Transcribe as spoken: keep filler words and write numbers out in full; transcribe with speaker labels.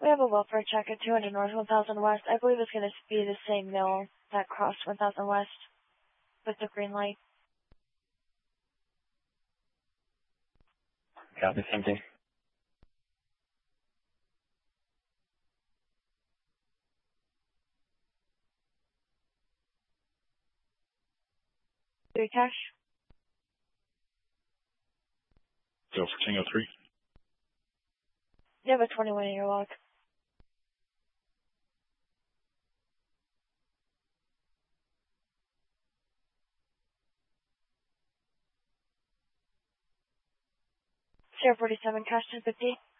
Speaker 1: We have a welfare check at two hundred North, one thousand West. I believe it's going to be the same mill that crossed one thousand West with the green light.
Speaker 2: Copy, same thing.
Speaker 1: Three cash.
Speaker 3: Go for Tango three.
Speaker 1: You have a twenty-one in your log. Sierra forty-seven, cash ten fifty.